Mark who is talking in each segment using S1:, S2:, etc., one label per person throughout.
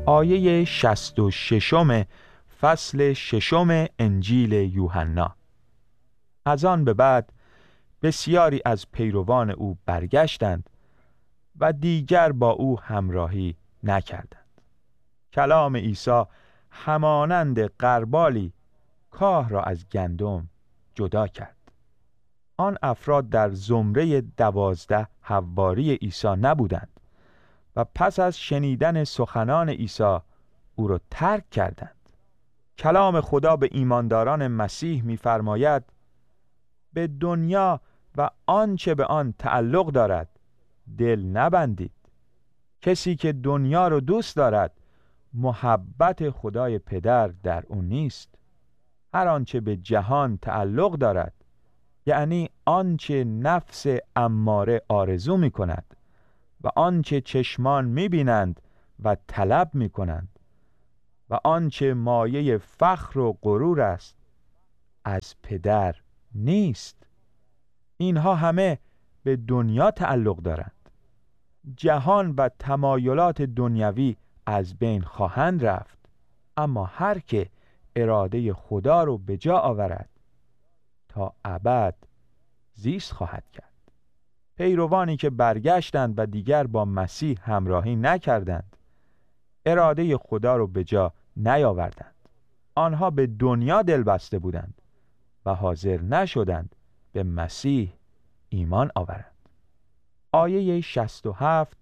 S1: آیه 66 فصل 6 انجیل یوحنا. از آن به بعد بسیاری از پیروان او برگشتند و دیگر با او همراهی نکردند. کلام عیسی همانند غربالی کاه را از گندم جدا کرد. آن افراد در زمره 12 حواری عیسی نبودند و پس از شنیدن سخنان عیسی او را ترک کردند. کلام خدا به ایمانداران مسیح می‌فرماید به دنیا و آنچه به آن تعلق دارد دل نبندید. کسی که دنیا رو دوست دارد محبت خدای پدر در او نیست. هر آنچه به جهان تعلق دارد، یعنی آنچه نفس اماره آرزو می کند و آنچه چشمان می بینند و طلب می کنند و آنچه مایه فخر و غرور است، از پدر نیست. اینها همه به دنیا تعلق دارند. جهان و تمایلات دنیوی از بین خواهند رفت، اما هر که اراده خدا رو به جا آورد تا ابد زیست خواهد کرد. پیروانی که برگشتند و دیگر با مسیح همراهی نکردند، اراده خدا رو به جا نیاوردند. آنها به دنیا دل بسته بودند و حاضر نشدند به مسیح ایمان آورند. آیه 67،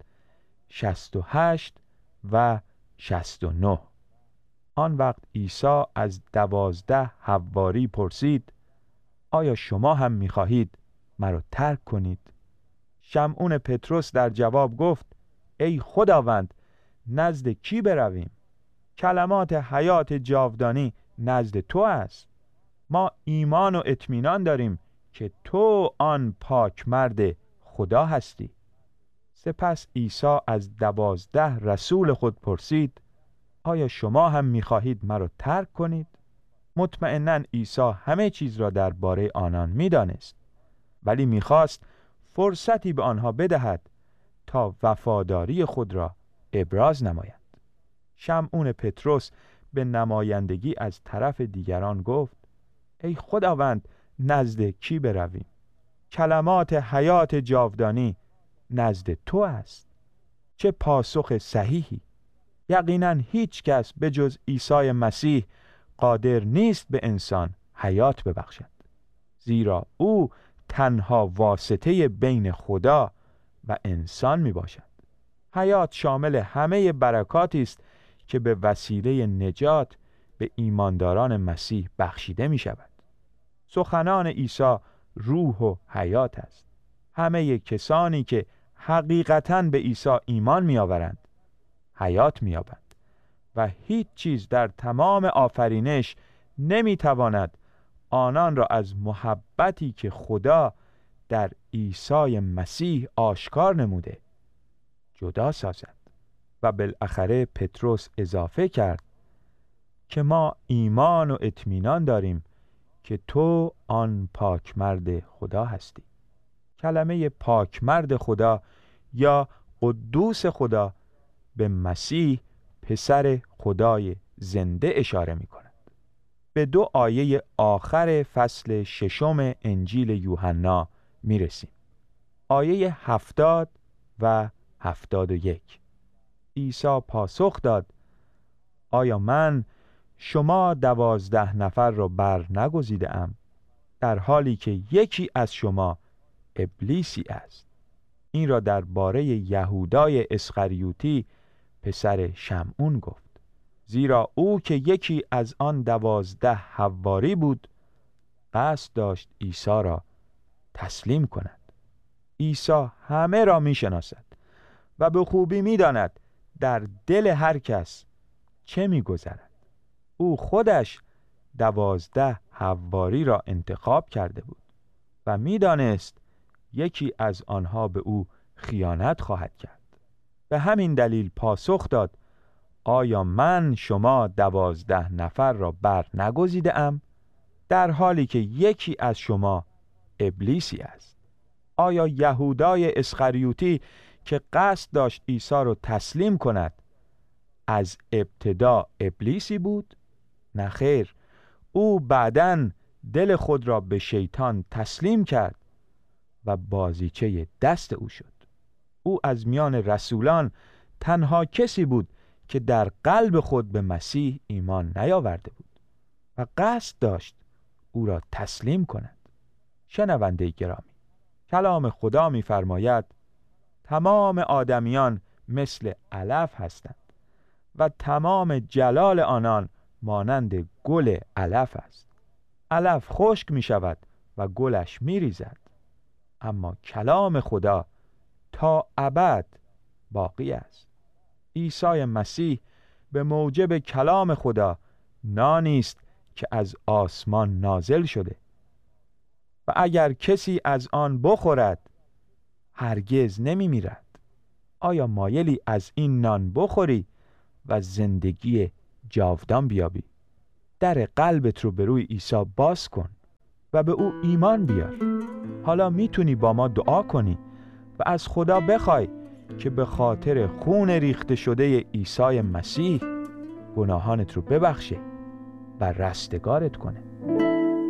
S1: 68 و 69. آن وقت عیسی از 12 حواری پرسید: آیا شما هم می‌خواهید مرا ترک کنید؟ شمعون پطرس در جواب گفت: ای خداوند، نزد کی برویم؟ کلمات حیات جاودانی نزد تو است. ما ایمان و اطمینان داریم که تو آن پاک مرد خدا هستی. سپس عیسی از 12 رسول خود پرسید: آیا شما هم می‌خواهید مرا ترک کنید؟ مطمئناً عیسی همه چیز را درباره آنان می‌دانست، ولی می‌خواست فرصتی به آنها بدهد تا وفاداری خود را ابراز نمایند. شمعون پطرس به نمایندگی از طرف دیگران گفت: ای خداوند، نزد کی برویم؟ کلمات حیات جاودانی نزد تو است. چه پاسخ صحیحی! یقیناً هیچ کس به جز عیسی مسیح قادر نیست به انسان حیات ببخشد، زیرا او تنها واسطه بین خدا و انسان می باشد. حیات شامل همه برکاتی است که به وسیله نجات به ایمانداران مسیح بخشیده می شود. سخنان عیسی روح و حیات است. همه کسانی که حقیقتاً به عیسی ایمان می آورند حیات می یابند و هیچ چیز در تمام آفرینش نمی تواند آنان را از محبتی که خدا در عیسی مسیح آشکار نموده جدا سازد. و بالاخره پطرس اضافه کرد که ما ایمان و اطمینان داریم که تو آن پاکمرد خدا هستی. کلمه پاکمرد خدا یا قدوس خدا به مسیح پسر خدای زنده اشاره می کند. به 2 آیه آخر فصل 6 انجیل یوحنا می رسیم. آیه 70 و 71. عیسی پاسخ داد: آیا من شما 12 نفر را بر نگزیده ام، در حالی که یکی از شما ابلیسی است؟ این را درباره یهودای اسخریوتی پسر شمعون گفت، زیرا او که یکی از آن 12 حواری بود قصد داشت عیسی را تسلیم کند. عیسی همه را می شناسد و به خوبی می داند در دل هر کس چه می گذرد. او خودش 12 حواری را انتخاب کرده بود و می دانست یکی از آنها به او خیانت خواهد کرد. به همین دلیل پاسخ داد: آیا من شما 12 نفر را بر نگزیده ام، در حالی که یکی از شما ابلیسی است؟ آیا یهودای اسخریوتی که قصد داشت عیسی را تسلیم کند از ابتدا ابلیسی بود؟ نه خیر، او بعداً دل خود را به شیطان تسلیم کرد و بازیچه دست او شد. او از میان رسولان تنها کسی بود که در قلب خود به مسیح ایمان نیاورده بود و قصد داشت او را تسلیم کند. شنونده گرامی، کلام خدا می‌فرماید تمام آدمیان مثل علف هستند و تمام جلال آنان مانند گل علف است. علف خشک می شود و گلش می ریزد، اما کلام خدا تا ابد باقی است. عیسی مسیح به موجب کلام خدا نانی است که از آسمان نازل شده و اگر کسی از آن بخورد هرگز نمی میرد. آیا مایلی از این نان بخوری و زندگی جاودان بیابی؟ در قلبت رو به روی عیسی باز کن و به او ایمان بیار. حالا میتونی با ما دعا کنی و از خدا بخوای که به خاطر خون ریخته شده عیسی مسیح گناهانت رو ببخشه و رستگارت کنه.